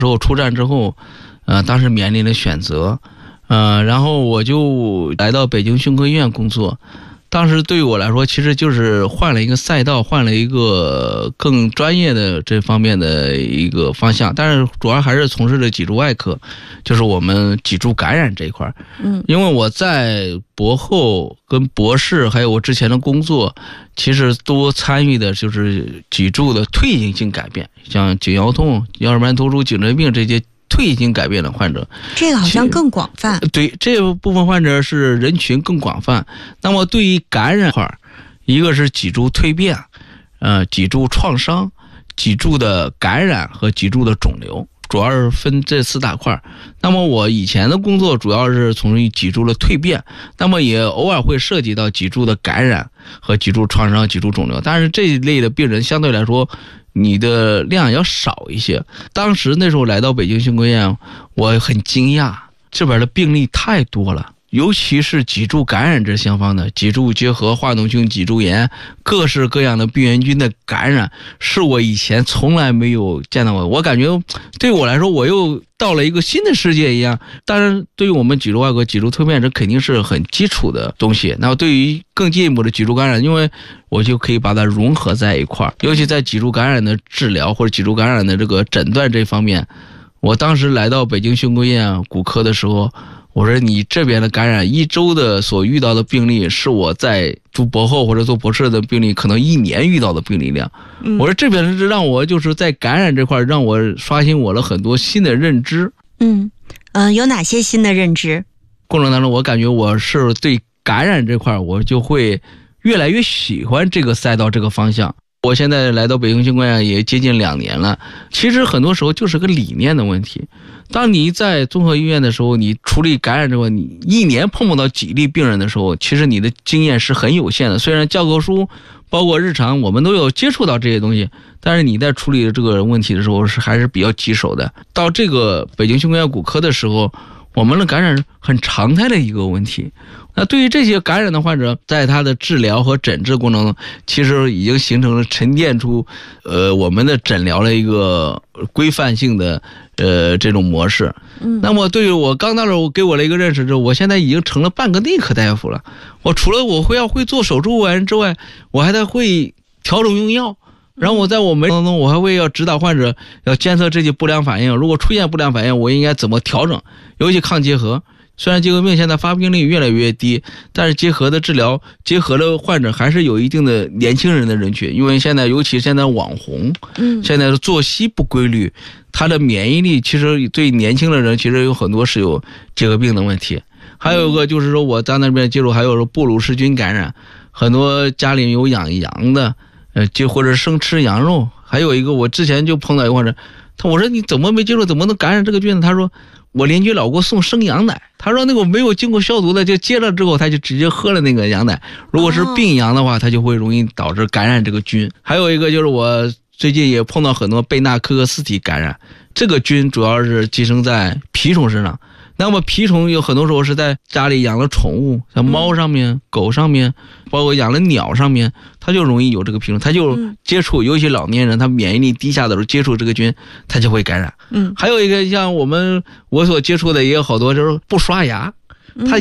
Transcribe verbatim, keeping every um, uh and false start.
之后出站之后，呃，当时面临了选择，呃，然后我就来到北京胸科医院工作。当时对于我来说，其实就是换了一个赛道，换了一个更专业的这方面的一个方向，但是主要还是从事的脊柱外科，就是我们脊柱感染这一块。 嗯， 因为我在博后跟博士还有我之前的工作，其实都参与的就是脊柱的退行性改变，像颈腰痛、腰间盘突出、颈椎病这些退行改变的患者， 这个好像更广泛。 对，这部分患者是人群更广泛。那么对于感染块，一个是脊柱蜕变，呃，脊柱创伤、脊柱的感染和脊柱的肿瘤，主要是分这四大块。那么我以前的工作主要是从事脊柱的蜕变，那么也偶尔会涉及到脊柱的感染和脊柱创伤、脊柱肿瘤，但是这一类的病人相对来说你的量要少一些。当时那时候来到北京胸科医院，我很惊讶，这边的病例太多了，尤其是脊柱感染这相方的脊柱结核、化脓性脊柱炎，各式各样的病原菌的感染，是我以前从来没有见到过。我感觉对我来说，我又到了一个新的世界一样。当然，对于我们脊柱外科、脊柱蜕变，这肯定是很基础的东西。那对于更进一步的脊柱感染，因为我就可以把它融合在一块儿，尤其在脊柱感染的治疗或者脊柱感染的这个诊断这方面，我当时来到北京胸科医院骨科的时候，我说你这边的感染一周的所遇到的病例，是我在读博后或者做博士的病例可能一年遇到的病例量。嗯、我说这边是让我就是在感染这块让我刷新我了很多新的认知。 嗯嗯、呃，有哪些新的认知？ 过程当中，我感觉我是对感染这块，我就会越来越喜欢这个赛道这个方向。我现在来到北京胸科医院也接近两年了，其实很多时候就是个理念的问题。当你在综合医院的时候，你处理感染之后，你一年碰不到几例病人的时候，其实你的经验是很有限的。虽然教科书包括日常我们都有接触到这些东西，但是你在处理这个问题的时候是还是比较棘手的。到这个北京胸科医院骨科的时候，我们的感染很常态的一个问题。那对于这些感染的患者，在他的治疗和诊治过程中，其实已经形成了沉淀出呃我们的诊疗的一个规范性的呃这种模式。嗯，那么对于我刚到这我给我了一个认识之后，我现在已经成了半个内科大夫了。我除了我会要会做手术完之外，我还得会调整用药。然后我在我门当中，我还会要指导患者要监测这些不良反应，如果出现不良反应，我应该怎么调整，尤其抗结核。虽然结核病现在发病率越来越低，但是结核的治疗，结核的患者还是有一定的年轻人的人群，因为现在尤其现在网红，嗯，现在的作息不规律，他的免疫力其实对年轻的人其实有很多是有结核病的问题。还有一个就是说我在那边接触，还有说布鲁氏菌感染，很多家里有养羊的，呃，就或者生吃羊肉。还有一个我之前就碰到一个患者，他我说你怎么没接触，怎么能感染这个菌呢？他说我邻居老给我送生羊奶，他说那个没有经过消毒的就接了之后他就直接喝了那个羊奶，如果是病羊的话，他就会容易导致感染这个菌。还有一个就是我最近也碰到很多贝纳科克斯体感染，这个菌主要是寄生在蜱虫身上。那么蜱虫有很多时候是在家里养了宠物，像猫上面、嗯、狗上面，包括养了鸟上面，它就容易有这个蜱虫，它就接触，尤其老年人他免疫力低下的时候接触这个菌，它就会感染。嗯，还有一个像我们我所接触的也有好多就是不刷牙，他